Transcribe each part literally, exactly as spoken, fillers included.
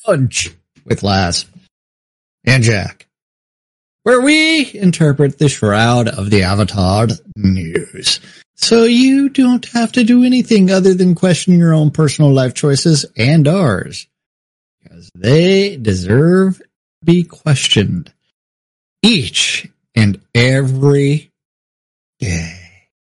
Lunch with Laz and Jack, where we interpret the shroud of the Avatar news, so you don't have to do anything other than question your own personal life choices and ours, because they deserve to be questioned each and every day.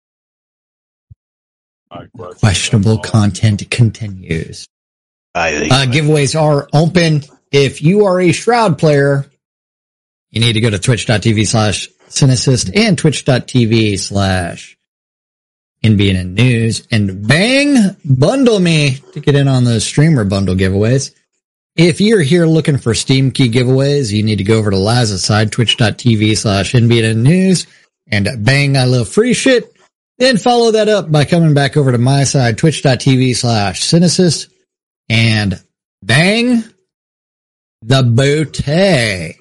Questionable content continues. Uh, giveaways are open. If you are a Shroud player, you need to go to twitch.tv slash Cynicist and twitch.tv slash NBN News and bang, bundle me to get in on the streamer bundle giveaways. If you're here looking for Steam key giveaways, you need to go over to Laz's side, twitch.tv slash NBN News, and bang, I love free shit. Then follow that up by coming back over to my side, twitch.tv slash Cynicist, and bang, the booty.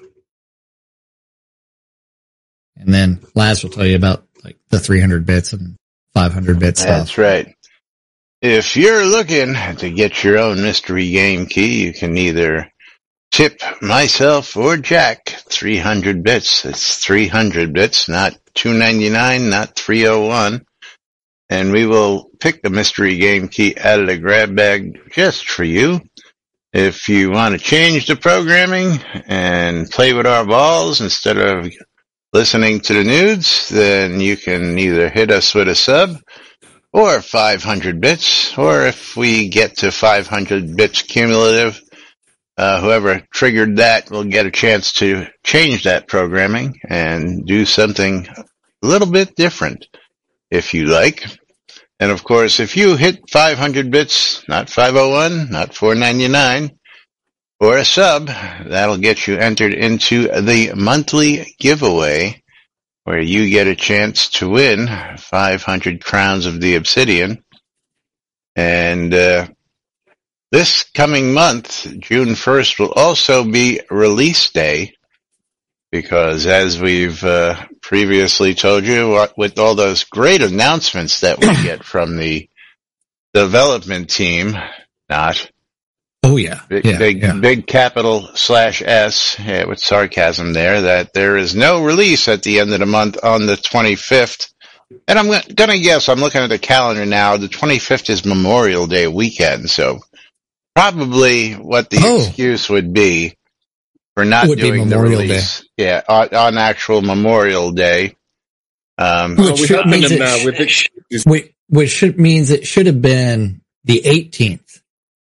And then Laz will tell you about like the three hundred bits and five hundred bit stuff. That's right. If you're looking to get your own mystery game key, you can either tip myself or Jack three hundred bits. It's three hundred bits, not two ninety-nine, not three oh one. And we will pick the mystery game key out of the grab bag just for you. If you want to change the programming and play with our balls instead of listening to the nudes, then you can either hit us with a sub or five hundred bits, or if we get to five hundred bits cumulative, uh, whoever triggered that will get a chance to change that programming and do something a little bit different, if you like. And of course, if you hit five hundred bits, not five oh one, not four ninety-nine, or a sub, that'll get you entered into the monthly giveaway, where you get a chance to win five hundred crowns of the Obsidian. And uh, this coming month, June first, will also be release day, because as we've uh, previously told you, what, with all those great announcements that we get from the development team, not oh yeah, big yeah, big, yeah. big capital slash S, yeah, with sarcasm there, that there is no release at the end of the month on the twenty-fifth. And I'm going to guess, I'm looking at the calendar now, the twenty-fifth is Memorial Day weekend, so probably what the oh. excuse would be for not would doing the release. Day. Yeah, on, on actual Memorial Day. Um, which, should, means it, now with it. Which, which should, means it should have been the eighteenth.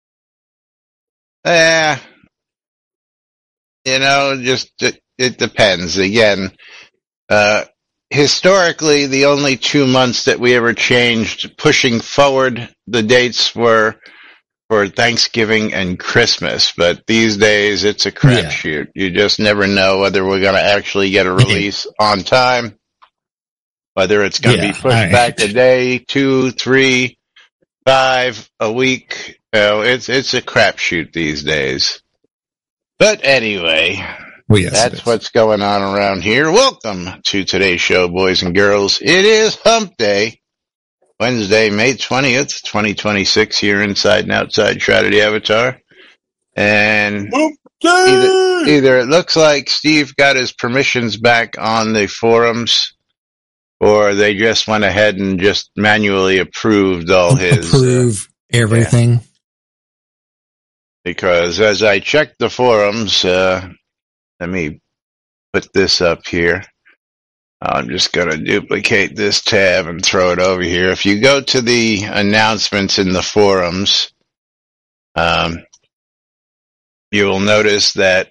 Eh, you know, just, it, it depends. Again, uh, historically, the only two months that we ever changed pushing forward the dates were for Thanksgiving and Christmas, but these days it's a crapshoot. Yeah. You just never know whether we're going to actually get a release on time, whether it's going to yeah, be pushed right. back a day, two, three, five, a week. You know, it's it's a crapshoot these days. But anyway, well, yes, that's what's going on around here. Welcome to today's show, boys and girls. It is Hump Day. Wednesday, May twentieth, twenty twenty-six, here inside and outside Shroud of the Avatar. And either, either it looks like Steve got his permissions back on the forums, or they just went ahead and just manually approved all his... Approve uh, everything. Yeah. Because as I checked the forums, uh, let me put this up here. I'm just going to duplicate this tab and throw it over here. If you go to the announcements in the forums, um, you will notice that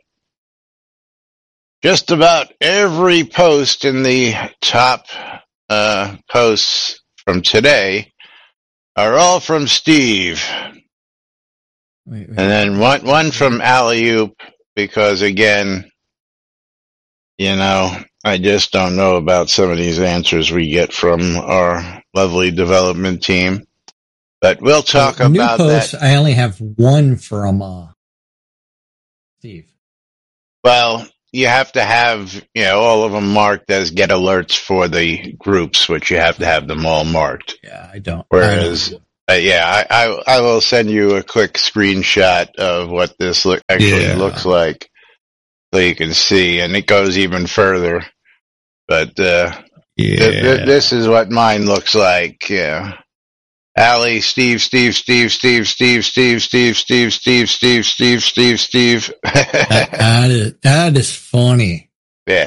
just about every post in the top uh, posts from today are all from Steve. Wait, wait. And then one, one from Alley-oop, because again, you know, I just don't know about some of these answers we get from our lovely development team. But we'll talk uh, about new post, that. I only have one from uh, Steve. Well, you have to have, you know, all of them marked as get alerts for the groups, which you have to have them all marked. Yeah, I don't. Whereas I don't. Uh, yeah, I, I I will send you a quick screenshot of what this look actually yeah. looks like, so you can see, and it goes even further. But uh, yeah. th- th- this is what mine looks like. Yeah, Allie, Steve, Steve, Steve, Steve, Steve, Steve, Steve, Steve, Steve, Steve, Steve, Steve, Steve. that, that is that is funny. Yeah.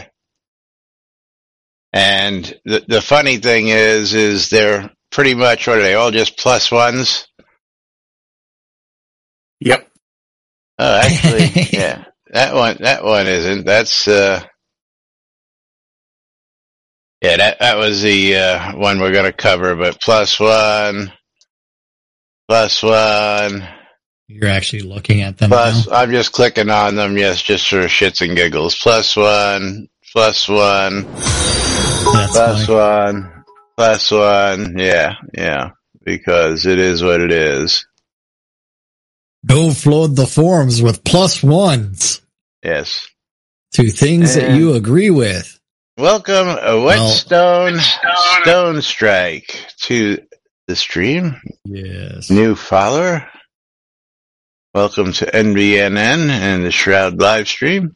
And the the funny thing is, is they're pretty much, what are they, all just plus ones? Yep. Oh, actually, yeah. That one, that one isn't. That's, uh, yeah, that, that was the, uh, one we're gonna cover, but plus one, plus one. You're actually looking at them Plus, now? I'm just clicking on them, yes, just for shits and giggles. Plus one, plus one, That's plus funny. one, plus one, yeah, yeah, because it is what it is. Go flood the forums with plus ones. Yes. To things and that you agree with. Welcome, a Whetstone well, Stone Strike, to the stream. Yes. New follower. Welcome to N B N N and the Shroud live stream.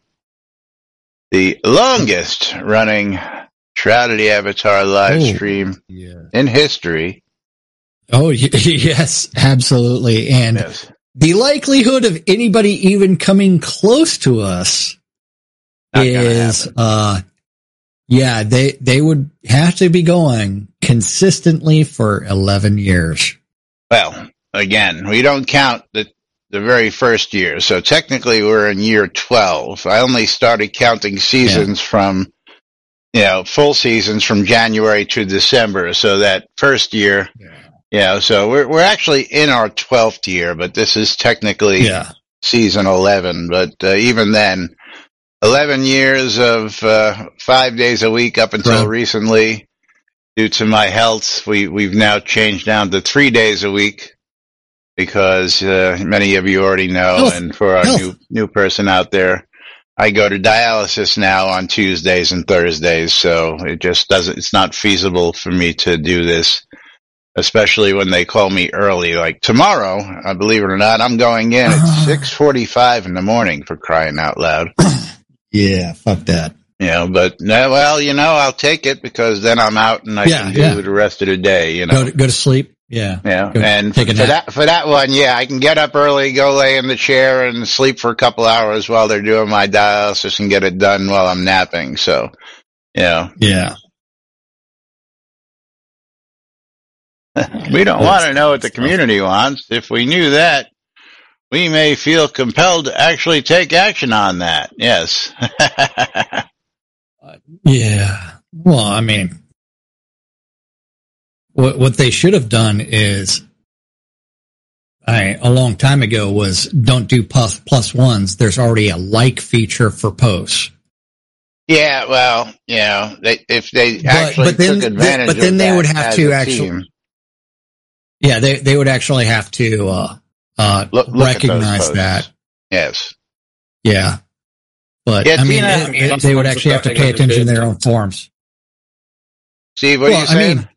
The longest running Shrouded Avatar live oh, stream yeah. in history. Oh, yes, absolutely. And yes. the likelihood of anybody even coming close to us Not is, uh, yeah, they, they would have to be going consistently for eleven years. Well, again, we don't count the the very first year. So technically we're in year twelve. I only started counting seasons yeah. from, you know, full seasons from January to December. So that first year, yeah, you know, so we're, we're actually in our twelfth year, but this is technically yeah. season eleven. But uh, even then, eleven years of uh, five days a week up until right. recently, due to my health, we, we've now changed down to three days a week. Because uh, many of you already know, health. and for our health. new new person out there, I go to dialysis now on Tuesdays and Thursdays, so it just doesn't. It's not feasible for me to do this, especially when they call me early. Like tomorrow, I believe it or not, I'm going in at six forty-five in the morning, for crying out loud. Yeah, fuck that. You know, but well, you know, I'll take it because then I'm out and I yeah, can do yeah. the rest of the day. You know, go to, go to sleep. Yeah. Yeah. And for that, for that one, yeah, I can get up early, go lay in the chair and sleep for a couple hours while they're doing my dialysis and get it done while I'm napping. So, you know. Yeah. We don't want to know what the community wants. If we knew that, we may feel compelled to actually take action on that. Yes. Yeah. Well, I mean, What what they should have done is, I a long time ago was don't do plus plus ones. There's already a like feature for posts. Yeah, well, you know, they, if they but, actually but then, took advantage but then of they that would have to actually, team. yeah, they they would actually have to uh, uh, look, look recognize that. Yes. Yeah, but yeah, I mean, Tina, it, it, they would actually have to pay attention to their own forms. Steve, what well, are you saying? I mean,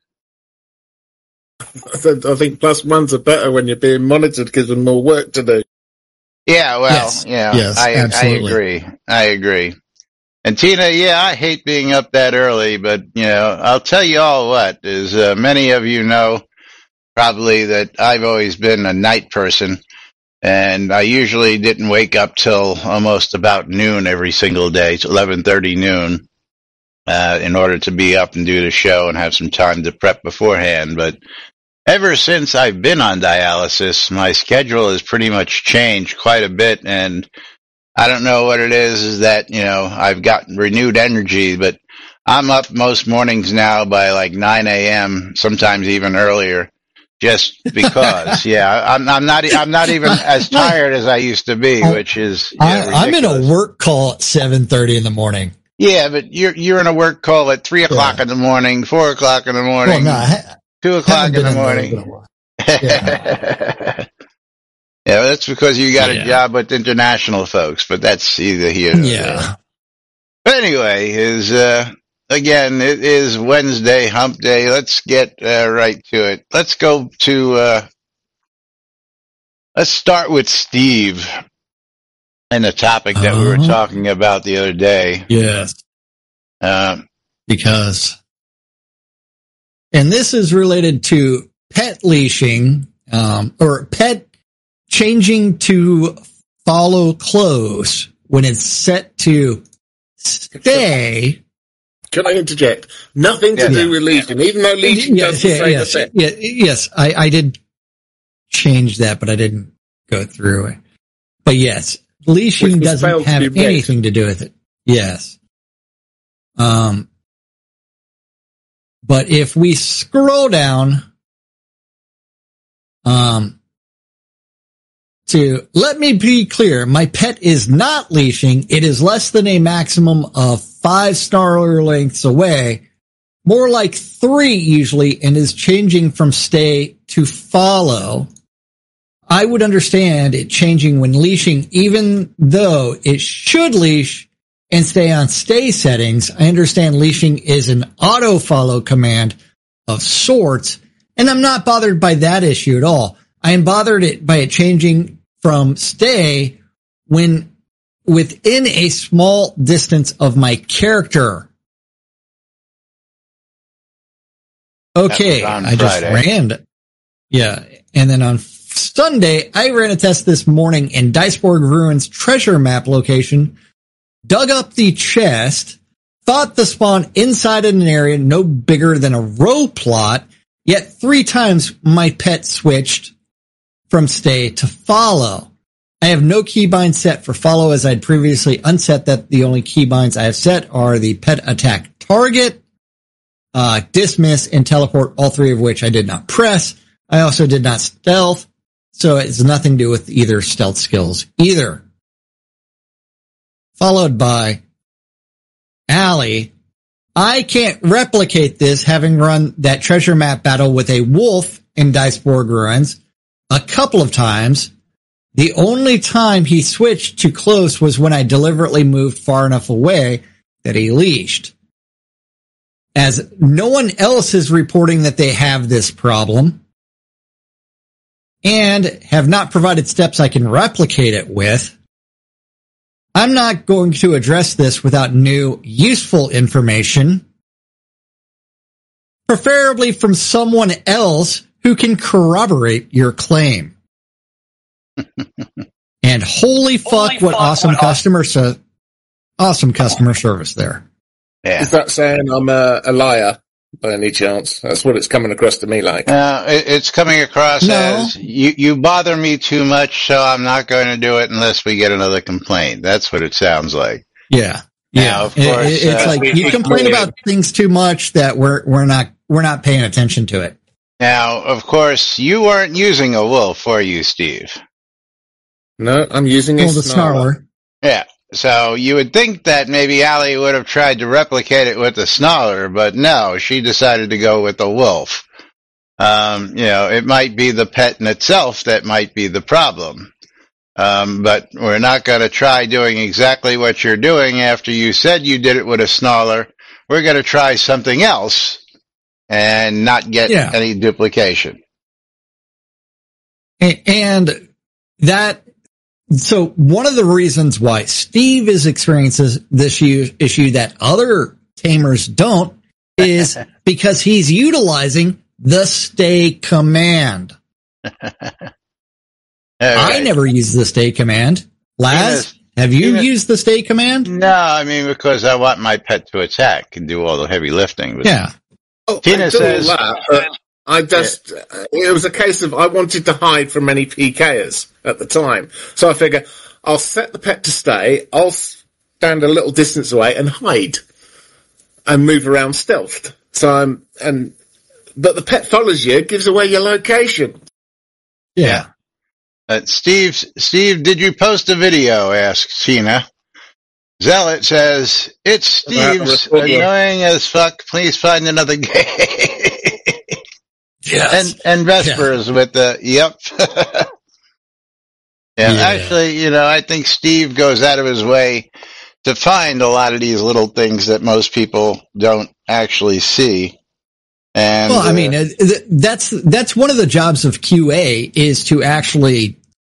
I think plus ones are better when you're being monitored because there's more work to do. Yeah, well, yes. yeah, yes, I, I agree. I agree. And Tina, yeah, I hate being up that early, but you know, I'll tell you all what is uh, many of you know probably that I've always been a night person, and I usually didn't wake up till almost about noon every single day, to eleven thirty noon, uh, in order to be up and do the show and have some time to prep beforehand, but. Ever since I've been on dialysis, my schedule has pretty much changed quite a bit, and I don't know what it is, is that, you know, I've got renewed energy, but I'm up most mornings now by like nine a.m., sometimes even earlier, just because. yeah, I'm, I'm not, I'm not even as tired as I used to be, which is, yeah, I, I'm in a work call at seven thirty in the morning. Yeah, but you're, you're in a work call at three o'clock yeah. in the morning, four o'clock in the morning. Well, no, I, Two o'clock in the morning. Yeah. Yeah, that's because you got yeah. a job with international folks, but that's either here or yeah. there. But anyway, is uh, again, it is Wednesday, hump day. Let's get uh, right to it. Let's go to uh, let's start with Steve and the topic that uh-huh. we were talking about the other day. Yes. Um, because, and this is related to pet leashing, um, or pet changing to follow close when it's set to stay. Can I interject? Nothing to yeah, do yeah. with leashing, even though leashing yeah, does the yeah, same yes, effect. Yeah, yes, I, I did change that, but I didn't go through it. But yes, leashing doesn't have anything to do with it. Yes. Um, but if we scroll down, um, to let me be clear, my pet is not leashing. It is less than a maximum of five snarler lengths away, more like three usually, and is changing from stay to follow. I would understand it changing when leashing, even though it should leash and stay on stay settings. I understand leashing is an auto follow command of sorts, and I'm not bothered by that issue at all. I am bothered it by it changing from stay when within a small distance of my character. Okay, I just ran. Yeah, and then on Sunday, I ran a test this morning in Diceborg Ruins treasure map location, dug up the chest, thought the spawn inside an area no bigger than a row plot, yet three times my pet switched from stay to follow. I have no keybind set for follow as I'd previously unset that. The only keybinds I have set are the pet attack target, uh, dismiss, and teleport, all three of which I did not press. I also did not stealth, so it's nothing to do with either stealth skills either. Followed by Allie. I can't replicate this having run that treasure map battle with a wolf in Diceborg Ruins a couple of times. The only time he switched to close was when I deliberately moved far enough away that he leashed. As no one else is reporting that they have this problem and have not provided steps I can replicate it with, I'm not going to address this without new, useful information, preferably from someone else who can corroborate your claim. And holy fuck, holy what fuck, awesome what customer awesome. So, awesome customer service there. Yeah. Is that saying I'm a, a liar by any chance? That's what it's coming across to me like. Uh, it, it's coming across no. as you, you bother me too much, so I'm not going to do it unless we get another complaint. That's what it sounds like. Yeah. Now, yeah. of course, it, it's uh, like you complain about things too much that we're we're not we're not paying attention to it. Now, of course, you weren't using a wolf, were you, Steve? No, I'm using a well, the snarler. snarler. Yeah. So you would think that maybe Allie would have tried to replicate it with the snarler, but no, she decided to go with the wolf. Um, you know, it might be the pet in itself that might be the problem. Um, but we're not going to try doing exactly what you're doing after you said you did it with a snarler. We're going to try something else and not get yeah. any duplication. And that, so one of the reasons why Steve is experiencing this issue that other tamers don't is because he's utilizing the stay command. Right. I never use the stay command. Laz, have you Venus, used the stay command? No, I mean, because I want my pet to attack and do all the heavy lifting. But yeah. Oh, Tina says, that, but I just, yeah. It was a case of I wanted to hide from any P Kers at the time. So I figure I'll set the pet to stay, I'll stand a little distance away and hide and move around stealthed. So I'm, and, but the pet follows you, gives away your location. Yeah. yeah. Uh, Steve, Steve, did you post a video? Asks Tina. Zealot says, it's Steve's annoying as fuck. Please find another game. Yes. And, and Vespers yeah. with the, yep. yeah, yeah, actually, you know, I think Steve goes out of his way to find a lot of these little things that most people don't actually see. And, well, I mean, uh, that's, that's one of the jobs of Q A is to actually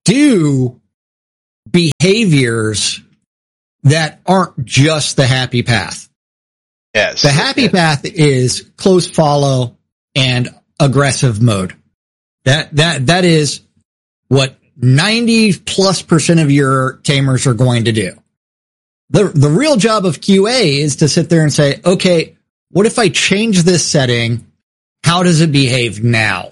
do behaviors that aren't just the happy path. Yes. The happy yes. path is close follow and aggressive mode. That, that, that is what ninety plus percent of your tamers are going to do. The, the real job of Q A is to sit there and say, okay, what if I change this setting? How does it behave now?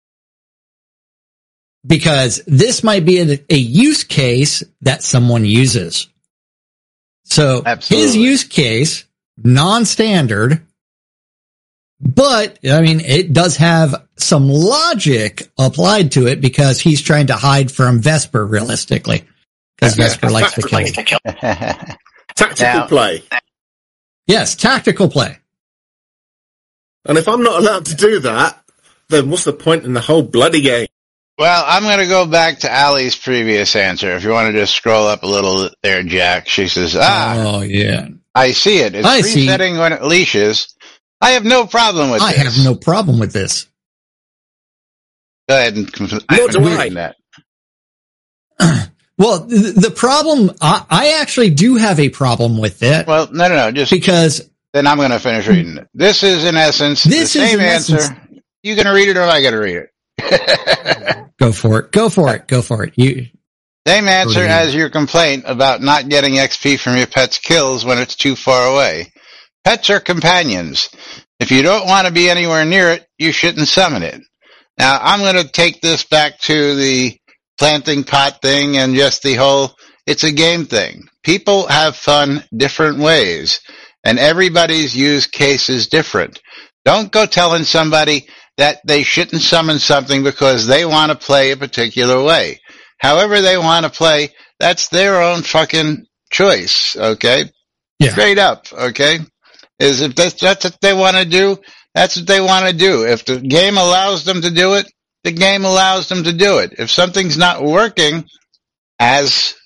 Because this might be a, a use case that someone uses. So Absolutely. His use case, non-standard, but I mean, it does have some logic applied to it because he's trying to hide from Vesper realistically. Because Vesper likes to kill. Tactical now, play. Yes, tactical play. And if I'm not allowed to do that, then what's the point in the whole bloody game? Well, I'm going to go back to Ali's previous answer. If you want to just scroll up a little there, Jack. She says, ah, oh, yeah. I see it. It's I resetting see. when it leashes. I have no problem with I this. have no problem with this. Go ahead and confirm that. Well, the, the problem, I, I actually do have a problem with it. Well, no, no, no. Just because then I'm going to finish reading it. This is, in essence, this the same is answer. Essence, you going to read it or am I going to read it? Go for it. Go for it. Go for it. You. Same answer as your complaint about not getting X P from your pet's kills when it's too far away. Pets are companions. If you don't want to be anywhere near it, you shouldn't summon it. Now, I'm going to take this back to the planting pot thing and just the whole, it's a game thing. People have fun different ways, and everybody's use case is different. Don't go telling somebody that they shouldn't summon something because they want to play a particular way. However they want to play, that's their own fucking choice, okay? Yeah. Straight up, okay? Is if that's, that's what they want to do, that's what they want to do. If the game allows them to do it, the game allows them to do it. If something's not working as,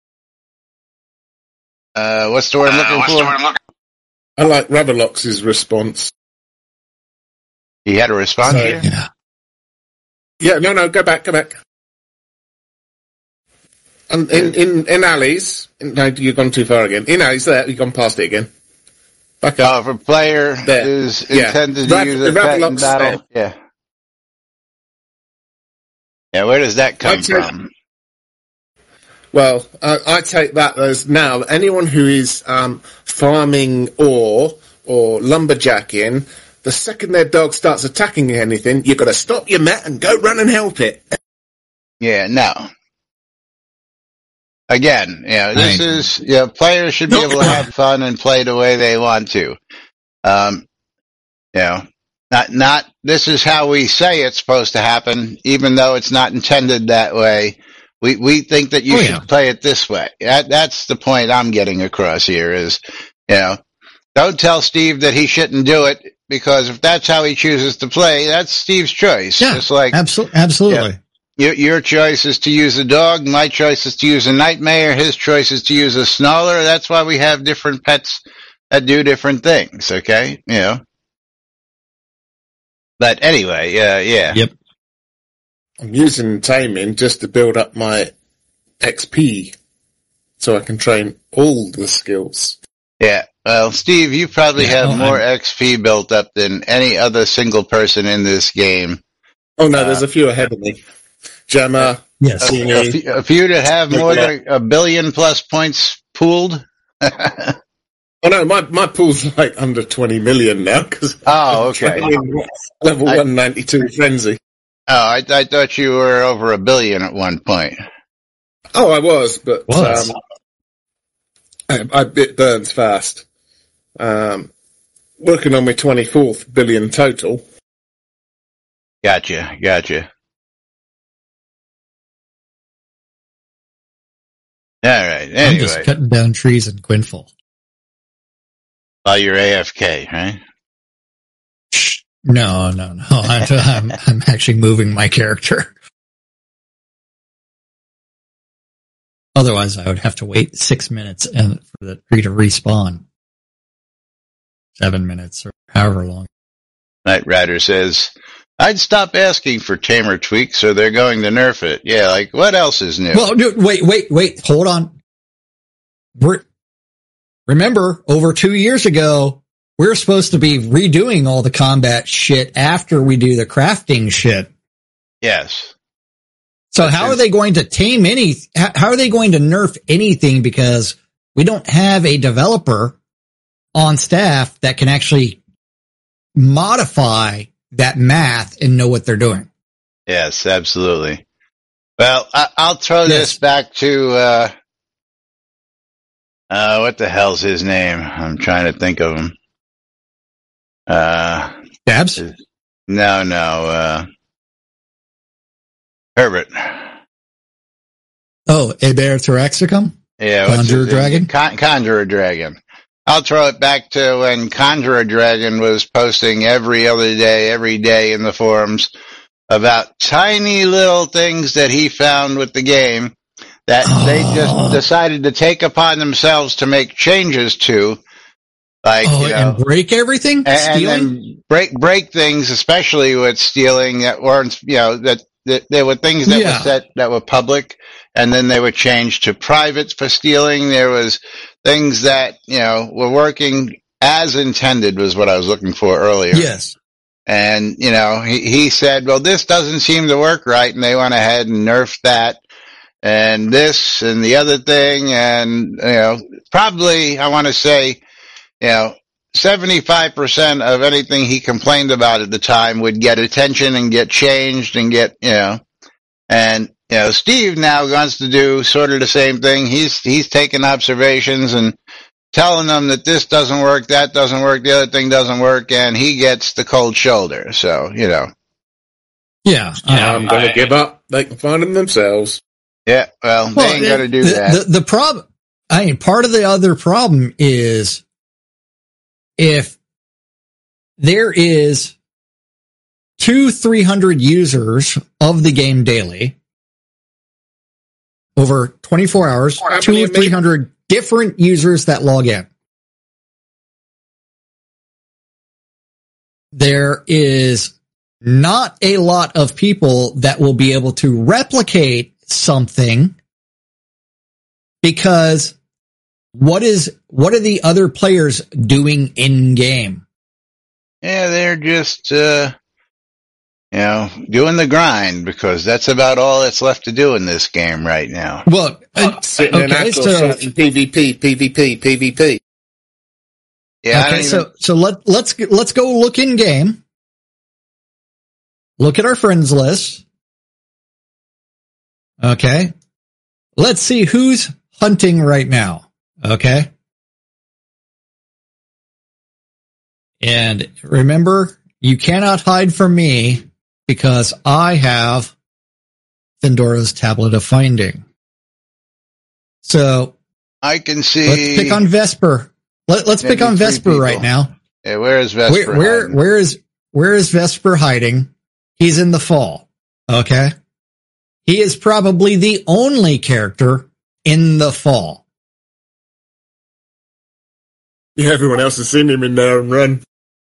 uh, what's the word I'm looking uh, for? I'm looking- I like Ravelox's response. He had a response so, here? Yeah. Yeah, no, no, go back, go back. And in, in, in Ali's, no, you've gone too far again. In Ali's there, you've gone past it again. Back up. Oh, if a player there. is yeah. intended Rav- to use a pet in battle, oh. yeah. Yeah, where does that come take, from? Well, uh, I take that as now anyone who is um, farming ore or lumberjacking, the second their dog starts attacking anything, you've got to stop your met and go run and help it. Yeah, no. Again, you know, this Thank is, you know, players should be able to have fun and play the way they want to. Um, you know, not, not, this is how we say it's supposed to happen, even though it's not intended that way. We, we think that you oh, should yeah. play it this way. That, that's the point I'm getting across here is, you know, don't tell Steve that he shouldn't do it because if that's how he chooses to play, that's Steve's choice. Yeah, Just like, absolutely. Absolutely. Yeah. Your, your choice is to use a dog. My choice is to use a nightmare. His choice is to use a snarler. That's why we have different pets that do different things. Okay, you know. But anyway, yeah, uh, yeah. Yep. I'm using taming just to build up my X P, so I can train all the skills. Yeah. Well, Steve, you probably yeah, have no, more I'm... X P built up than any other single person in this game. Oh no, uh, there's a few ahead of me. Gemma, yes, a, a, few, a few that have more than a billion plus points pooled. Oh no, my my pool's like under twenty million now because oh, okay, level I, one ninety-two frenzy. Oh, I, I thought you were over a billion at one point. Oh, I was, but was. Um, I, I, it burns fast. Um, working on my twenty-fourth billion total. Gotcha, gotcha. All right. Anyway, I'm just cutting down trees in Quinful. While you're A F K, right? No, no, no. I'm, I'm, I'm actually moving my character. Otherwise, I would have to wait six minutes and for the tree to respawn. Seven minutes or however long. Night Rider says, I'd stop asking for tamer tweaks, or they're going to nerf it. Yeah, like, what else is new? Well, dude, wait, wait, wait, hold on. We're, remember, over two years ago, we we're supposed to be redoing all the combat shit after we do the crafting shit. Yes. So That's how are they going to tame any, how are they going to nerf anything, because we don't have a developer on staff that can actually modify that math and know what they're doing. Yes, absolutely. Well, I, I'll throw yes. this back to, uh, uh, what the hell's his name? I'm trying to think of him. Uh, Dabs? No, no, uh, Herbert. Oh, Eber Taraxicum? Yeah. Conjurer Dragon? Con- Conjurer Dragon. I'll throw it back to when Conjurer Dragon was posting every other day, every day in the forums about tiny little things that he found with the game that oh. they just decided to take upon themselves to make changes to. Like, oh, you know, and break everything? And, stealing? and then break, break things, especially with stealing that weren't, you know, that, that there were things that yeah. were set that were public, and then they were changed to private for stealing. There was things that, you know, were working as intended was what I was looking for earlier. Yes. And, you know, he, he said, well, this doesn't seem to work right. And they went ahead and nerfed that and this and the other thing. And, you know, probably I want to say, you know, seventy-five percent of anything he complained about at the time would get attention and get changed and get, you know, and, you know, Steve now wants to do sort of the same thing. He's, he's taking observations and telling them that this doesn't work, that doesn't work, the other thing doesn't work, and he gets the cold shoulder. So, you know. Yeah. yeah I'm going to give up. They can find them themselves. Yeah, well, well they ain't going to do the, that. The, the problem, I mean, part of the other problem is if there is two, three hundred users of the game daily, over twenty-four hours, two or three hundred different users that log in. There is not a lot of people that will be able to replicate something, because what is, what are the other players doing in game? Yeah, they're just, uh, you know, doing the grind, because that's about all that's left to do in this game right now. Well, uh, sitting in actual so, PvP, PvP, PvP. Yeah. Okay, so even... so let let's let's go look in game. Look at our friends list. Okay, let's see who's hunting right now. Okay, and remember, you cannot hide from me, because I have Thandora's Tablet of Finding. So I can see. Let's pick on Vesper. Let, let's pick on Vesper people. right now. Yeah, where is Vesper? Where, where, where is where is Vesper hiding? He's in the fall. Okay, he is probably the only character in the fall. Yeah, everyone else has seen him in there and run.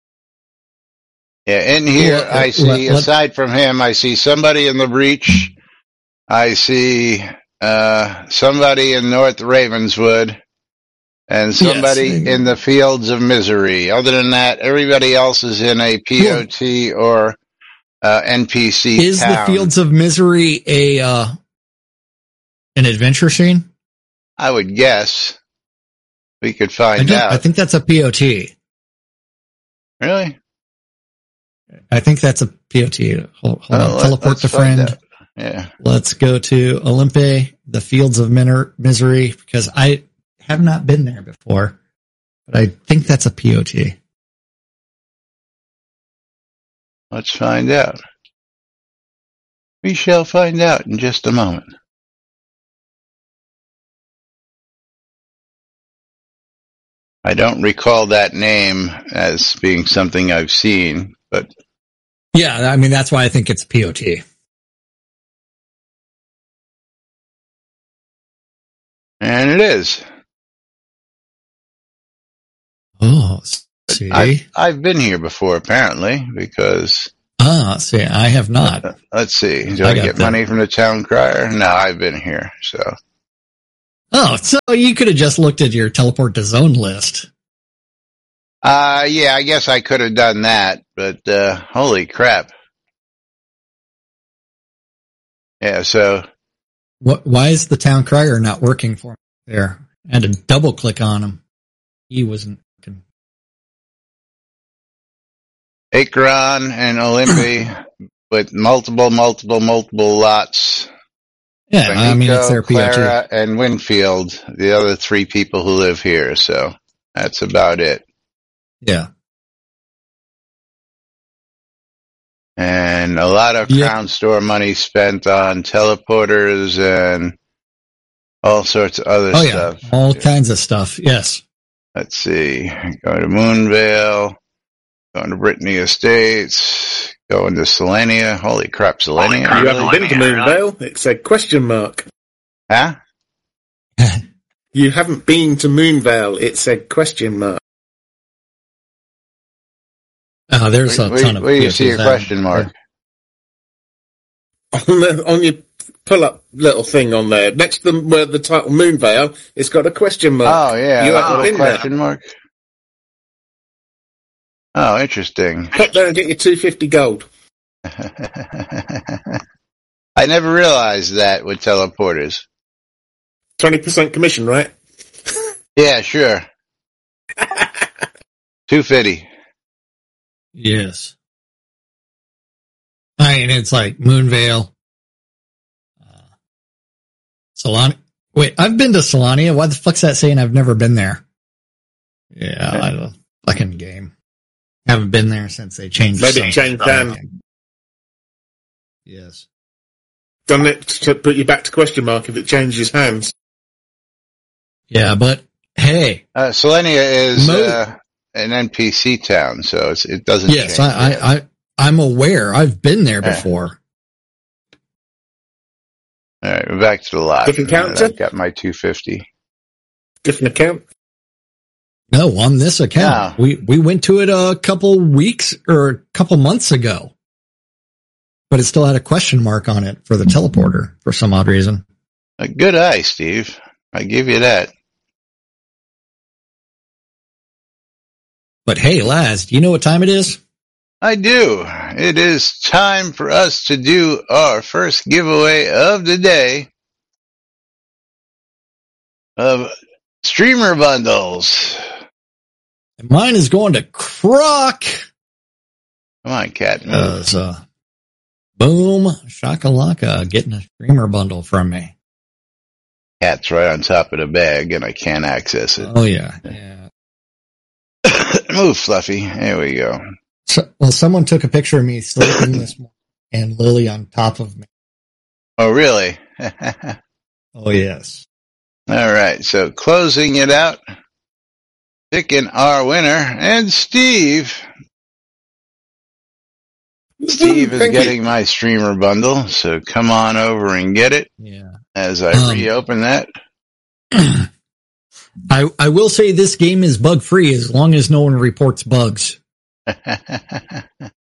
Yeah, in here well, I see, let, let, aside from him, I see somebody in the Breach. I see uh somebody in North Ravenswood, and somebody yes, in the Fields of Misery. Other than that, everybody else is in a P O T well, or uh, N P C Is town. the Fields of Misery a uh, an adventure scene? I would guess. We could find I out. I think that's a P O T. Really? I think that's a P O T. Hold, hold oh, on. Teleport to friend. Yeah. Let's go to Olympe, the Fields of Min- Misery, because I have not been there before, but I think that's a P O T. Let's find out. We shall find out in just a moment. I don't recall that name as being something I've seen, but... Yeah, I mean, that's why I think it's P O T. And it is. Oh, see? I've, I've been here before, apparently, because... Ah, see, I have not. Uh, let's see. Do I, I get the... money from the town crier? No, I've been here, so. Oh, so you could have just looked at your teleport to zone list. Uh, yeah, I guess I could have done that, but, uh, holy crap. Yeah, so. What, why is the town crier not working for me there? I had to double click on him. He wasn't working. Acheron and Olympi with multiple, multiple, multiple lots. Yeah, Benito, I mean, it's their P O two. Clara and Winfield, the other three people who live here, so that's about it. Yeah. And a lot of yep. Crown Store money spent on teleporters and all sorts of other oh, stuff. Yeah. All yeah. kinds of stuff, yes. Let's see. Going to Moonvale, going to Brittany Estates, going to Selenia. Holy crap, Selenia. You haven't been to Moonvale? It said question mark. Huh? You haven't been to Moonvale. It said question mark. Oh, there's a where, ton of Where do you see your question mark? On, the, on your pull-up little thing on there, next to the, where the title Moonvale, it's got a question mark. Oh, yeah. You haven't been question there. mark. Oh, interesting. Pop there and get your two hundred fifty gold. I never realized that with teleporters. twenty percent commission, right? Yeah, sure. two fifty. Yes. I mean, it's like Moonvale. Uh, Solania. Wait, I've been to Solania. Why the fuck's that saying I've never been there? Yeah, okay. I don't fucking game. Haven't been there since they changed. Maybe changed hands. Yes. Done it to put you back to question mark if it changes hands. Yeah, but hey, uh, Selenia is Mo- uh, an N P C town, so it's, it doesn't. Yes, change I, I, I, I'm aware. I've been there before. All right, we're back to the lot. Different character. I got my two fifty. Different account. No, on this account, no. we we went to it a couple weeks or a couple months ago, but it still had a question mark on it for the teleporter for some odd reason. A good eye, Steve. I give you that. But hey, Laz, do you know what time it is? I do. It is time for us to do our first giveaway of the day of streamer bundles. And mine is going to Croc. Come on, cat. Uh, so, boom, shakalaka, getting a streamer bundle from me. Cat's right on top of the bag, and I can't access it. Oh, yeah, yeah. Move, Fluffy. There we go. So, well, someone took a picture of me sleeping this morning and Lily on top of me. Oh, really? Oh, yes. All right, so closing it out, picking our winner, and Steve. Steve is getting you. my streamer bundle, so come on over and get it. Yeah. As I um, reopen that. I, I will say this game is bug free as long as no one reports bugs. There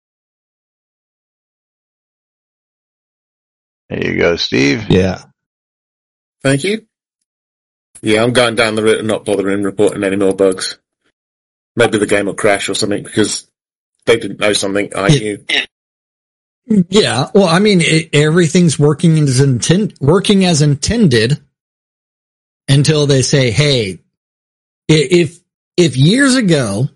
you go, Steve. Yeah. Thank you. Yeah, I'm going down the route of not bothering reporting any more bugs. Maybe the game will crash or something because they didn't know something I knew. Yeah, well, I mean, it, everything's working as intent, working as intended until they say, "Hey, if if years ago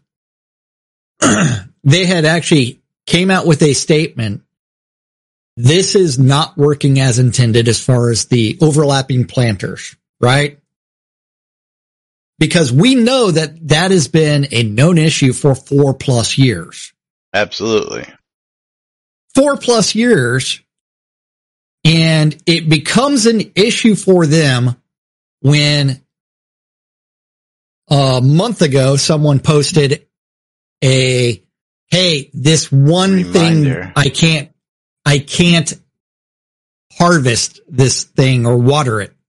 they had actually came out with a statement, this is not working as intended as far as the overlapping planters, right?" Because we know that that has been a known issue for four plus years. Absolutely. Four plus years, and it becomes an issue for them when a month ago someone posted a, hey, this one Reminder. thing I can't, I can't harvest this thing or water it.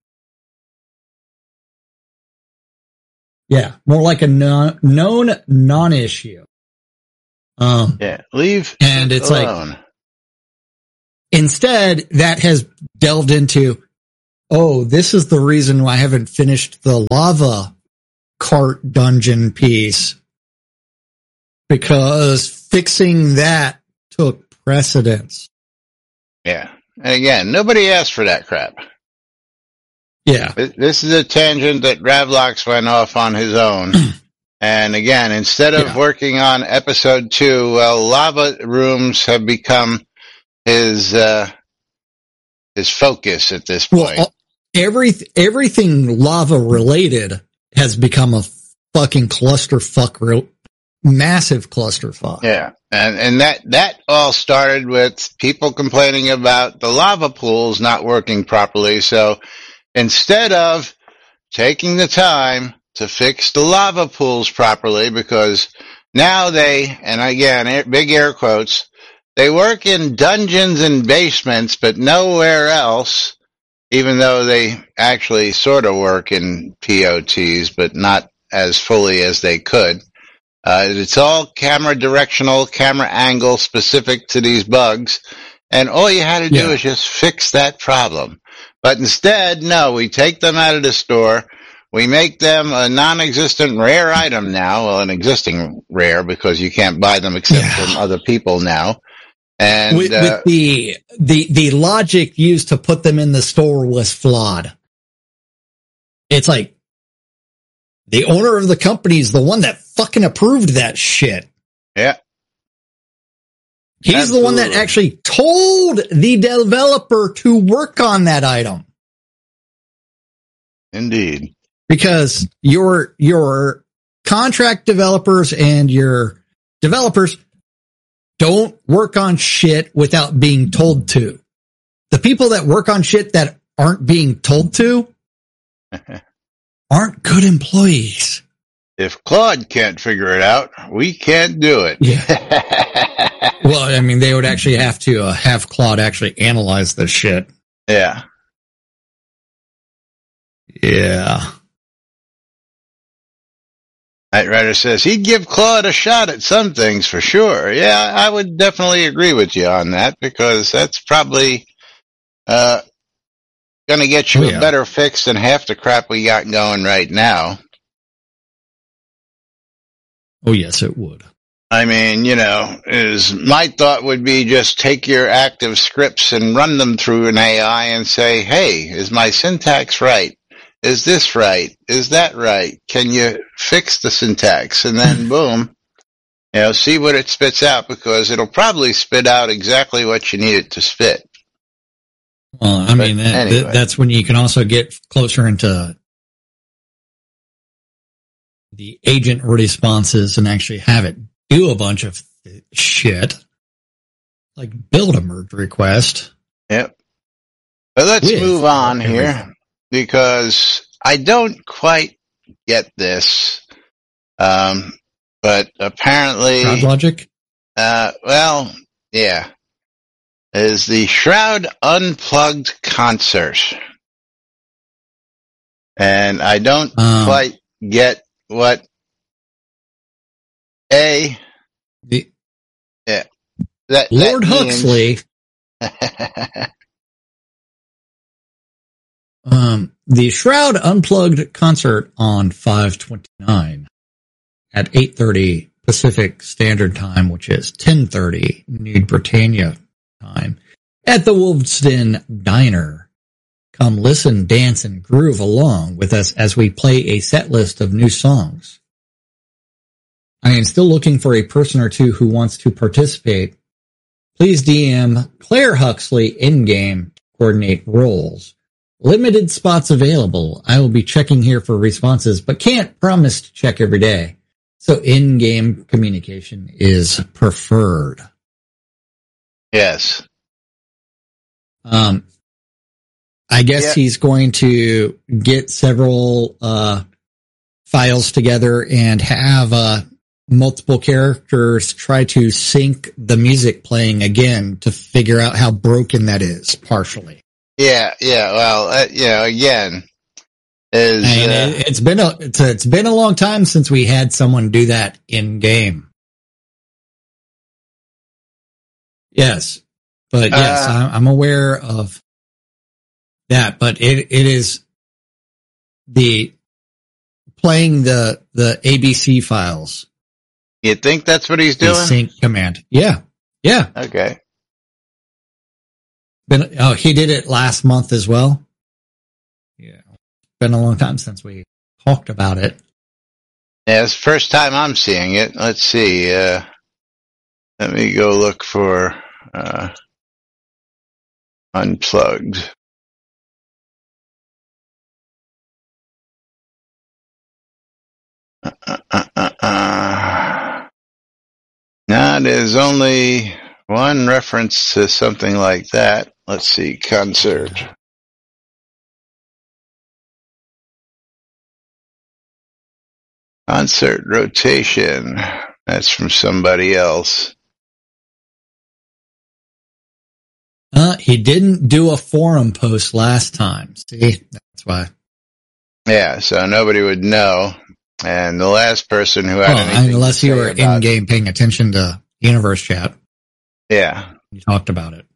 Yeah, more like a non, known non-issue. Um, yeah, leave and it's alone. like, instead, that has delved into, oh, this is the reason why I haven't finished the lava cart dungeon piece, because fixing that took precedence. Yeah. And again, nobody asked for that crap. Yeah. This is a tangent that Ravlox went off on his own. And again, instead of yeah. working on episode two, well, lava rooms have become his, uh, his focus at this point. Well, every, everything lava related has become a fucking clusterfuck, real, massive clusterfuck. Yeah. And, and that, that all started with people complaining about the lava pools not working properly. So instead of taking the time to fix the lava pools properly, because now they, and again, big air quotes, they work in dungeons and basements, but nowhere else, even though they actually sort of work in P O Ts, but not as fully as they could. Uh, it's all camera directional, camera angle specific to these bugs. And all you had to do yeah. is just fix that problem. But instead, no, we take them out of the store. We make them a non-existent rare item now. Well, an existing rare, because you can't buy them except yeah. from other people now. And with, uh, with the, the, the logic used to put them in the store was flawed. It's like, the owner of the company is the one that fucking approved that shit. Yeah. He's Absolutely. the one that actually told the developer to work on that item. Indeed. Because your, your contract developers and your developers don't work on shit without being told to. The people that work on shit that aren't being told to aren't good employees. If Claude can't figure it out, we can't do it. Yeah. Well, I mean, they would actually have to uh, have Claude actually analyze this shit. Yeah. Yeah. Knight Rider says he'd give Claude a shot at some things for sure. Yeah, I would definitely agree with you on that, because that's probably uh going to get you oh, yeah. a better fix than half the crap we got going right now. Oh, yes, it would. I mean, you know, is my thought would be just take your active scripts and run them through an A I and say, hey, is my syntax right? Is this right? Is that right? Can you fix the syntax? And then boom, you know, see what it spits out, because it'll probably spit out exactly what you need it to spit. Well, I but mean, that, anyway. that, that's when you can also get closer into the agent responses and actually have it do a bunch of shit, like build a merge request. Yep. But let's move on everything. here, because I don't quite get this. Um, but apparently, Shroud Logic? Uh, well, yeah, is the Shroud Unplugged concert. And I don't um, quite get what A, the, yeah, that, Lord that Huxley, um, the Shroud Unplugged concert on five twenty-nine at eight thirty Pacific Standard Time, which is ten thirty New Britannia time, at the Wolf's Den Diner. Come listen, dance, and groove along with us as we play a set list of new songs. I am still looking for a person or two who wants to participate. Please D M Claire Huxley in-game to coordinate roles. Limited spots available. I will be checking here for responses, but can't promise to check every day. So in-game communication is preferred. Yes. Um, I guess yeah. he's going to get several uh, files together and have uh, multiple characters try to sync the music playing again to figure out how broken that is, partially. Yeah, yeah. Well, uh, you know, again, is and uh, it, it's been a it's, a it's been a long time since we had someone do that in game. Yes. But yes, uh, I'm, I'm aware of that, but it, it is the playing the, the A B C files. You think that's what he's doing? The sync command. Yeah. Yeah. Okay. Been, oh, he did it last month as well. Yeah. Been a long time since we talked about it. Yeah, it's the first time I'm seeing it. Let's see. Uh, let me go look for, uh, unplugged. Uh, uh, uh, uh, uh. Now, there's only one reference to something like that. Let's see, concert. Concert rotation. That's from somebody else. Uh, he didn't do a forum post last time. See, that's why. Yeah, so nobody would know. And the last person who had well, anything unless to you say were about, in game paying attention to Universe Chat. Yeah. You talked about it.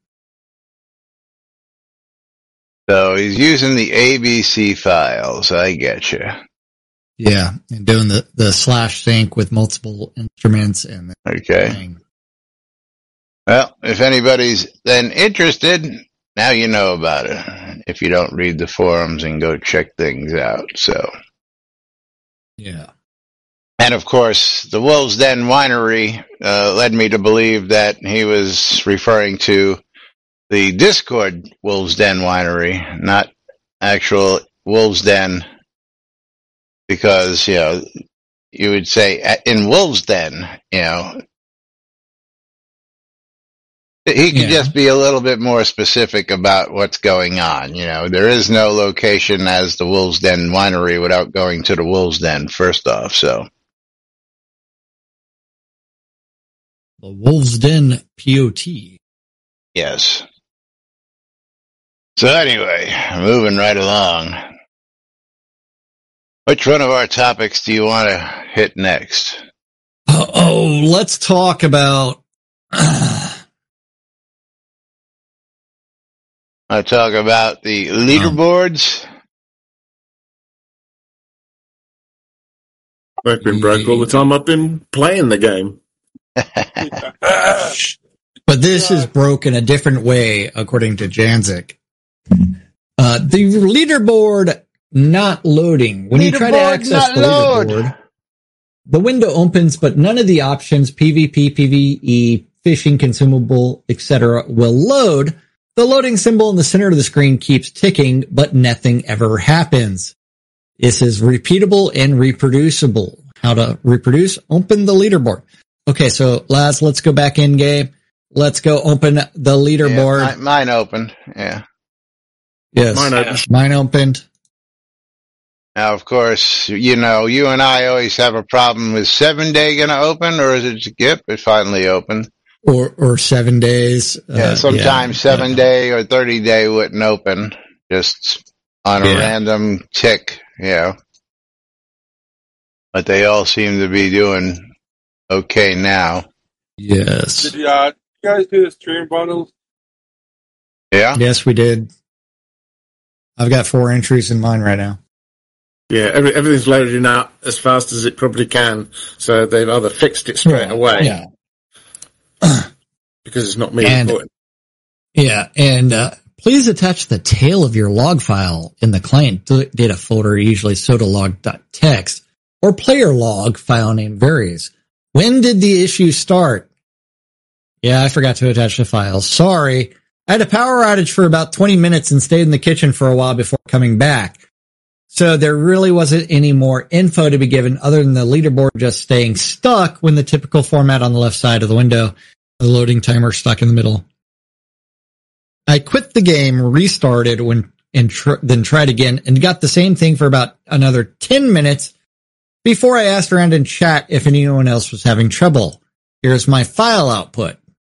So he's using the A B C files. I get you. Yeah, and doing the, the slash sync with multiple instruments and okay. Playing. Well, if anybody's then interested, now you know about it. If you don't read the forums and go check things out, so. Yeah. And of course, the Wolves Den Winery uh, led me to believe that he was referring to the Discord Wolves Den Winery, not actual Wolves Den, because, you know, you would say in Wolves Den, you know, he could yeah. just be a little bit more specific about what's going on. You know, there is no location as the Wolves Den Winery without going to the Wolves Den first off, so. The Wolves Den P O T. Yes. So anyway, moving right along. Which one of our topics do you want to hit next? Oh, oh let's talk about... I talk about the leaderboards. I've been broke all the time. I've been playing the game. But this is broken a different way, according to Janzik. Uh, the leaderboard not loading. When you try to access the leaderboard, the window opens, but none of the options, PvP, PvE, fishing, consumable, et cetera, will load. The loading symbol in the center of the screen keeps ticking, but nothing ever happens. This is repeatable and reproducible. How to reproduce? Open the leaderboard. Okay, so Laz, let's go back in game. Let's go open the leaderboard. Yeah, mine, mine opened, yeah. Yes, mine opened. Mine opened. Now, of course, you know, you and I always have a problem. Is seven day going to open, or is it skip? It finally opened. Or or seven days. Yeah, uh, sometimes yeah, seven yeah. day or thirty day wouldn't open, just on a yeah. random tick, you know. But they all seem to be doing okay now. Yes. Did you, uh, you guys do the stream bundles? Yeah. Yes, we did. I've got four entries in mine right now. Yeah, every, everything's loading out as fast as it probably can, so they've either fixed it straight away. Yeah. Because it's not me and, reporting. Yeah, and uh, please attach the tail of your log file in the client data folder, usually sodalog.txt, or player log file name varies. When did the issue start? Yeah, I forgot to attach the files. Sorry. I had a power outage for about twenty minutes and stayed in the kitchen for a while before coming back. So there really wasn't any more info to be given other than the leaderboard just staying stuck when the typical format on the left side of the window, the loading timer stuck in the middle. I quit the game, restarted when, and tr- then tried again and got the same thing for about another ten minutes before I asked around in chat if anyone else was having trouble. Here's my file output.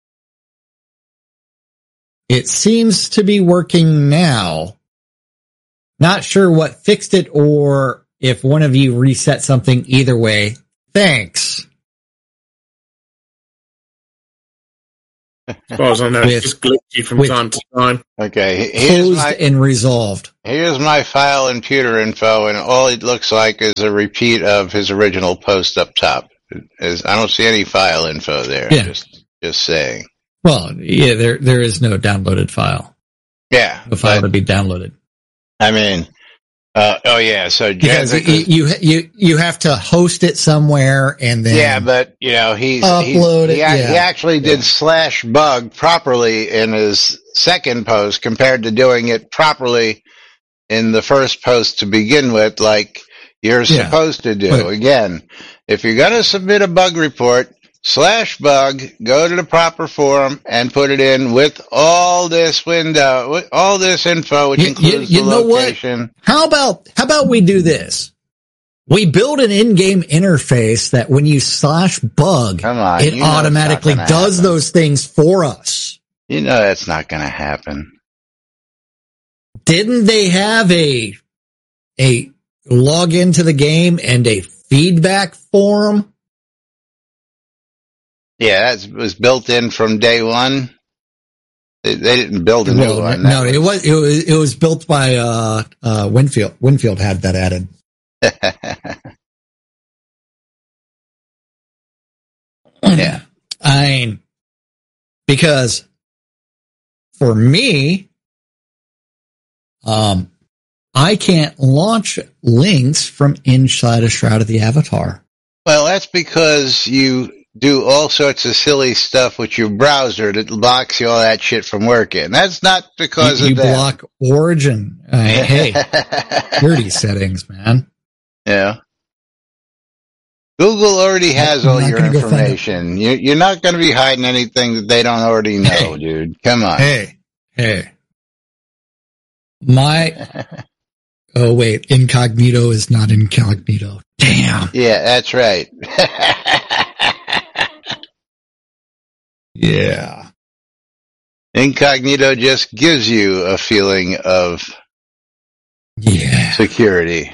It seems to be working now. Not sure what fixed it or if one of you reset something. Either way, thanks. As far as I know, with, it's just glitchy from time to time. Okay, here's closed my, and resolved. Here's my file and computer info, and all it looks like is a repeat of his original post up top. Is I don't see any file info there. Yeah. Just, just saying. Well, yeah, there there is no downloaded file. Yeah, no file but, to be downloaded. I mean, uh, oh yeah, so because you, you you you have to host it somewhere and then yeah, but you know he's upload he's, it. He, yeah. he actually did yeah. slash bug properly in his second post compared to doing it properly in the first post to begin with, like you're yeah. supposed to do. But, again, if you're going to submit a bug report, slash bug, go to the proper form and put it in with all this window, with all this info, which you, includes you, you the know location. What? How about, how about we do this? We build an in-game interface that when you slash bug, Come on, it automatically does happen. those things for us. You know that's not going to happen. Didn't they have a, a log into the game and a feedback form? Yeah, that was built in from day one. They, they didn't build a well, new one. No, was... it was, it was, it was built by, uh, uh, Winfield. Winfield had that added. Yeah. I mean, because for me, um, I can't launch links from inside a Shroud of the Avatar. Well, that's because you do all sorts of silly stuff with your browser that blocks you all that shit from working. That's not because you, of you that. You block Origin. Uh, hey, security settings, man. Yeah. Google already has all your information. You, you're not going to be hiding anything that they don't already know, hey, dude. Come on. Hey, hey. My, oh wait, incognito is not incognito. Damn. Yeah, that's right. Yeah. Incognito just gives you a feeling of yeah. security.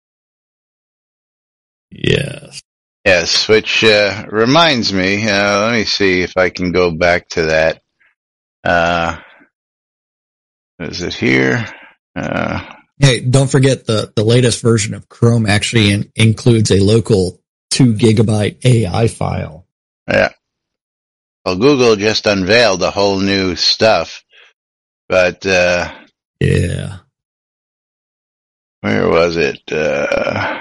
Yes. Yes, which uh, reminds me, uh, let me see if I can go back to that. Uh, is it here? Uh, hey, don't forget the, the latest version of Chrome actually in, includes a local two gigabyte A I file. Yeah. Well, Google just unveiled a whole new stuff, but uh, yeah. Where was it? Uh,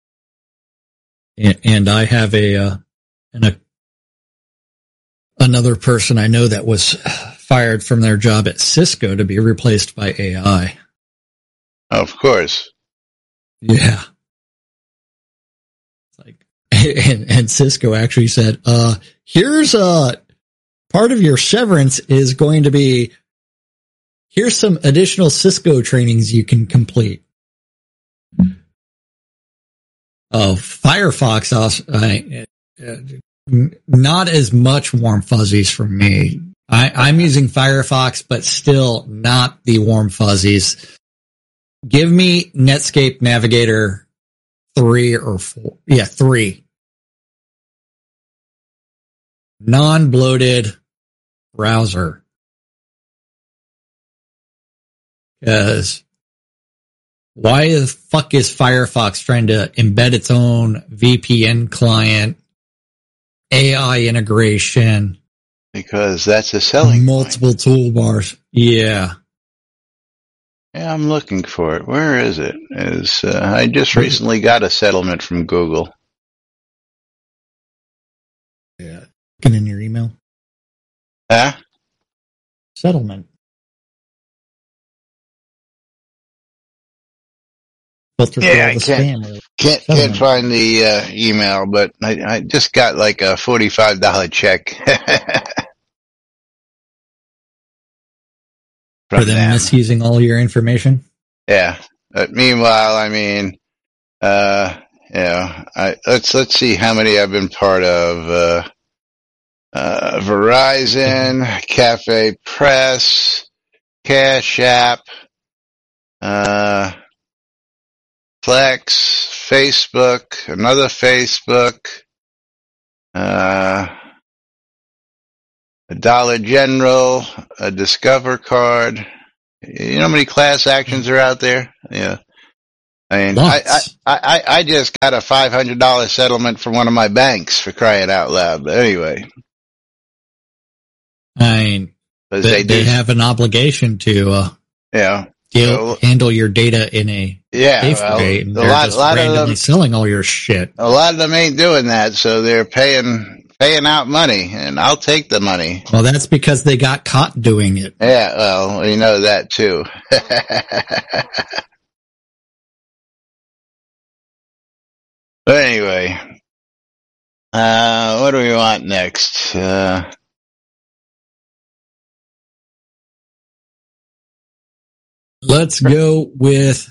and, and I have a, uh, and a, another person I know that was fired from their job at Cisco to be replaced by A I. Of course. Yeah. It's like, and, and Cisco actually said, uh, here's a part of your severance is going to be, here's some additional Cisco trainings you can complete. Oh, Firefox also, uh, uh, not as much warm fuzzies for me. I, I'm using Firefox, but still not the warm fuzzies. Give me Netscape Navigator three or four. Yeah, three. Non-bloated browser. Because why the fuck is Firefox trying to embed its own V P N client, A I integration? Because that's a selling multiple point. toolbars. Yeah. Yeah, I'm looking for it. Where is it? Is uh, I just recently got a settlement from Google. Yeah. Looking in your email. Huh? Settlement. Filter yeah, all the I can't, spam. Can't, can't find the uh, email, but I, I just got like a forty-five dollars check. For them, them misusing all your information? Yeah. But meanwhile, I mean, uh, you know, I, let's, let's see how many I've been part of. Uh, uh, Verizon, Cafe Press, Cash App, uh, Flex, Facebook, another Facebook, uh, a Dollar General, a Discover card. You know how many class actions are out there? Yeah. I mean, I, I, I, I just got a five hundred dollars settlement from one of my banks, for crying out loud. But anyway. I mean, they, they, they have an obligation to uh, yeah. deal, so, handle your data in a yeah, safe well, way. And a they're lot, just lot randomly of them, selling all your shit. A lot of them ain't doing that, so they're paying paying out money, and I'll take the money. Well, that's because they got caught doing it. Yeah, well, you know that too. But anyway, uh, what do we want next? Uh, Let's go with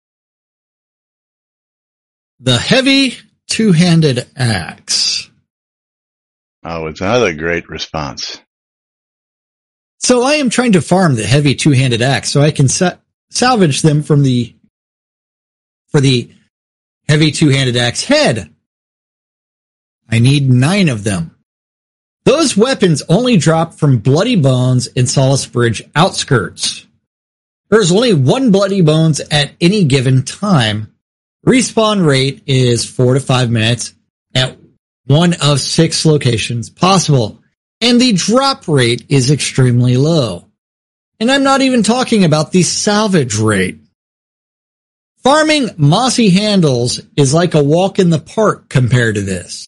the heavy two-handed axe. Oh, it's another great response. So I am trying to farm the heavy two-handed axe so I can sa- salvage them from the for the heavy two-handed axe head. I need nine of them. Those weapons only drop from Bloody Bones in Solace Bridge outskirts. There's only one Bloody Bones at any given time. Respawn rate is four to five minutes at one of six locations possible. And the drop rate is extremely low. And I'm not even talking about the salvage rate. Farming mossy handles is like a walk in the park compared to this.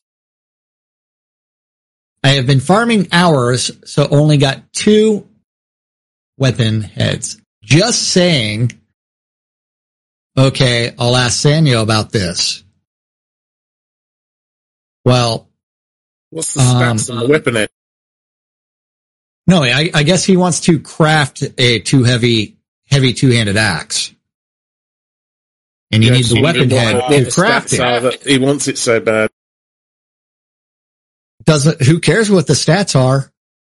I have been farming hours, so only got two weapon heads. Just saying. Okay, I'll ask Sanyo about this. Well, what's the stats um, on the weapon head? No, I, I guess he wants to craft a two heavy, heavy two-handed axe. And you yeah, need the weapon head to craft it. He wants it so bad. Doesn't, who cares what the stats are?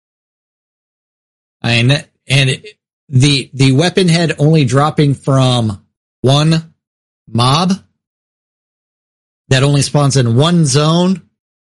I mean, and it, the, the weapon head only dropping from one mob that only spawns in one zone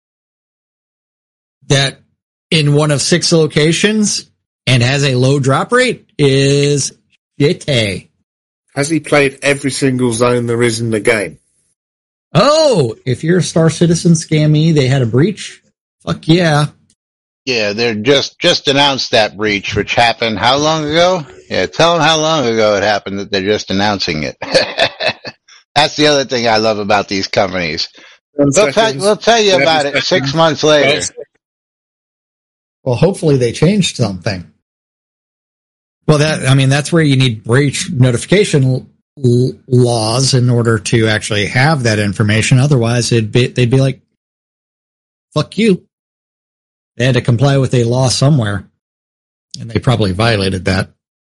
that in one of six locations and has a low drop rate is shitty. Has he played every single zone there is in the game? Oh, if you're a Star Citizen scammy, they had a breach? Fuck yeah. Yeah, they're just, just announced that breach, which happened how long ago? Yeah, tell them how long ago it happened that they're just announcing it. That's the other thing I love about these companies. We'll tell, we'll tell you about it six months later. Well, hopefully they changed something. Well, that, I mean, that's where you need breach notification l- laws in order to actually have that information. Otherwise, it'd be, they'd be like, fuck you. They had to comply with a law somewhere, and they probably violated that.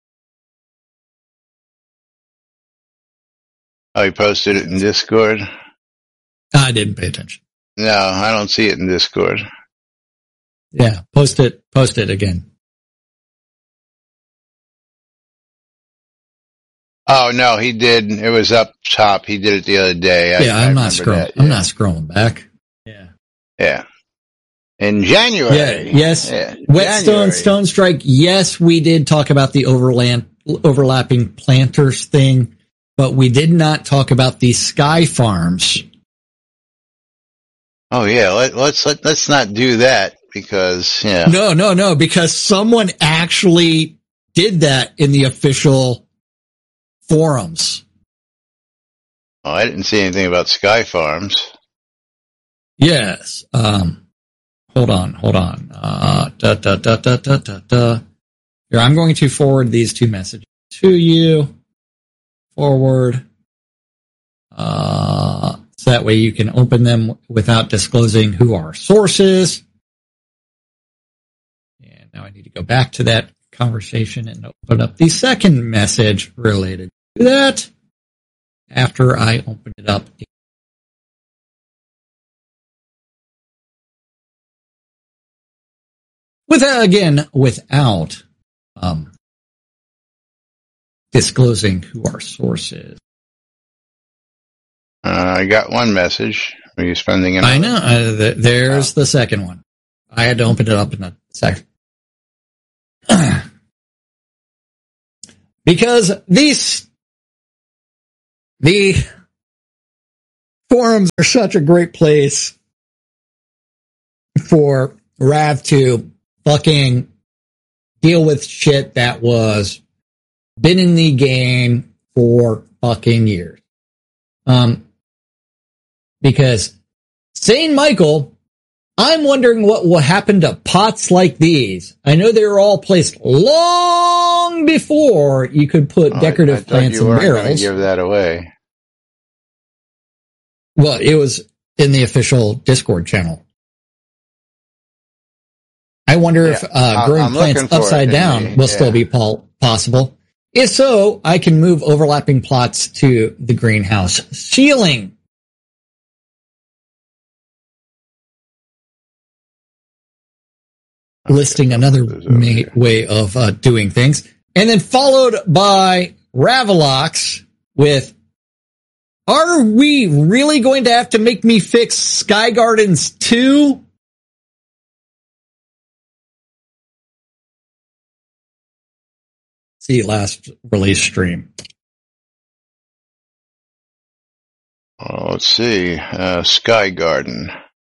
Oh, he posted it in Discord? I didn't pay attention. No, I don't see it in Discord. Yeah, post it, post it again. Oh no, he did. It was up top. He did it the other day. I, yeah, I'm I not scrolling. Yeah. I'm not scrolling back. Yeah. Yeah. In January. Yeah. Yes. Yeah. Whetstone, Stone Strike. Yes, we did talk about the overland, overlapping planters thing, but we did not talk about the sky farms. Oh yeah. Let, let's let, let's not do that because yeah. No, no, no. Because someone actually did that in the official forums. Oh, I didn't see anything about Sky Farms. Yes. Um, hold on, hold on. Uh, da, da, da, da, da, da, da. Here, I'm going to forward these two messages to you. Forward. Uh, so that way you can open them without disclosing who our source is. And now I need to go back to that conversation and open up the second message related to that after I open it up. With again, without um, disclosing who our source is. Uh, I got one message. Are you spending another? I know. Uh, th- there's oh. the second one. I had to open it up in a second. because these, the forums are such a great place for Rav to fucking deal with shit that was been in the game for fucking years. Um, because Saint Michael, I'm wondering what will happen to pots like these. I know they were all placed long before you could put oh, decorative I, I plants in barrels. Give that away. Well, it was in the official Discord channel. I wonder yeah, if uh, growing I'm plants upside down the, will yeah. still be po- possible. If so, I can move overlapping plots to the greenhouse ceiling. Okay, listing another may, way of uh, doing things. And then followed by Ravalox with, are we really going to have to make me fix Sky Gardens two? See last release stream. Oh, let's see. Uh, Sky Garden.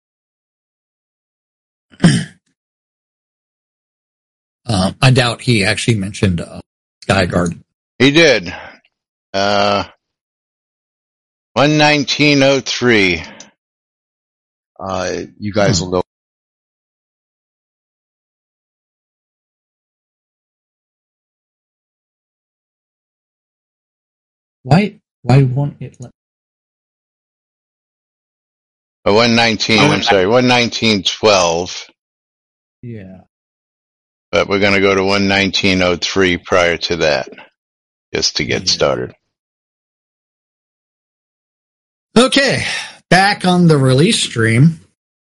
uh, I doubt he actually mentioned uh, Sky Garden. He did. Uh, one nineteen oh three. Uh, you guys hmm. will know. Why, why won't it let? Oh, one nineteen, oh, I'm sorry, one nineteen twelve. Yeah. But we're going to go to one nineteen oh three prior to that, just to get yeah. started. Okay, back on the release stream.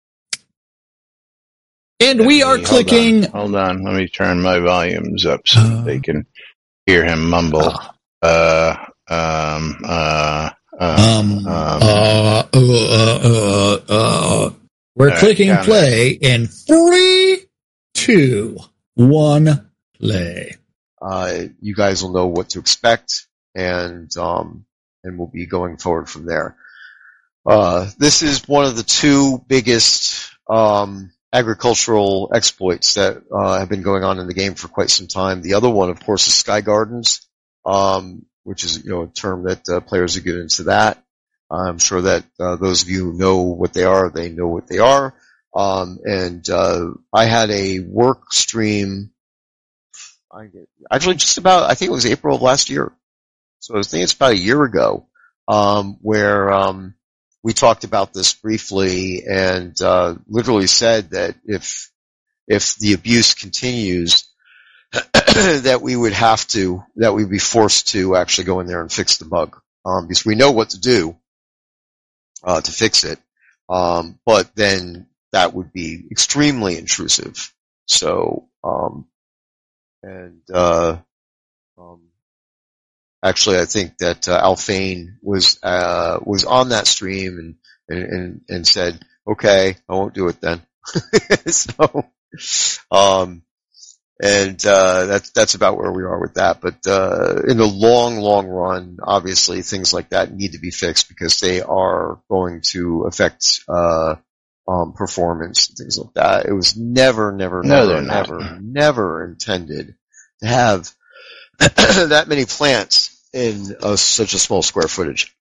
And Let we me, are hold clicking... On, hold on, let me turn my volumes up so uh, they can hear him mumble. Uh, uh Um, uh, uh, um, um, uh, uh, uh, uh, we're clicking play in three, two, one, play. Uh, you guys will know what to expect, and, um, and we'll be going forward from there. Uh, this is one of the two biggest, um, agricultural exploits that, uh, have been going on in the game for quite some time. The other one, of course, is Sky Gardens. Um, which is, you know, a term that uh, players who get into that. I'm sure that uh, those of you who know what they are, they know what they are. Um, and uh, I had a work stream, I get, actually just about, I think it was April of last year. So I think it's about a year ago, um, where um, we talked about this briefly and uh, literally said that if if the abuse continues, that we would have to, that we'd be forced to actually go in there and fix the bug. Um, because we know what to do, uh, to fix it. Um, but then that would be extremely intrusive. So, um, and, uh, um, actually I think that, uh, Alphane was, uh, was on that stream and, and, and said, okay, I won't do it then. So, um, And, uh, that's, that's about where we are with that. But, uh, in the long, long run, obviously things like that need to be fixed because they are going to affect, uh, um, performance and things like that. It was never, never, no, never, never, never intended to have that many plants in a, such a small square footage.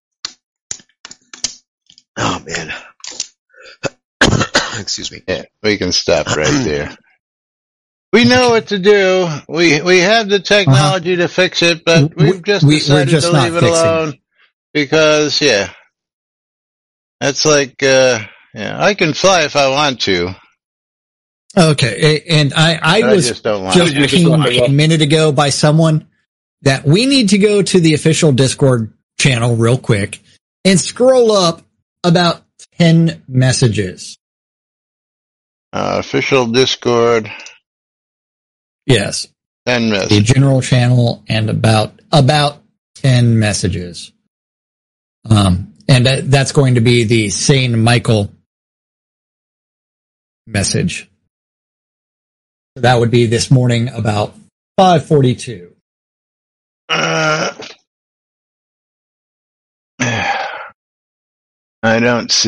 Oh man. Excuse me. Yeah, we can stop right there. We know what to do. We we have the technology uh-huh. to fix it, but we've just we, decided just to leave it alone it. because, yeah, that's like, uh, yeah, I can fly if I want to. Okay, and I, I was I just, don't want just pinged a minute ago by someone that we need to go to the official Discord channel real quick and scroll up about ten messages. Uh, official Discord. Yes. ten messages. The general channel and about, about ten messages. Um, and that, that's going to be the Saint Michael message. So that would be this morning about five forty-two. Uh, I don't see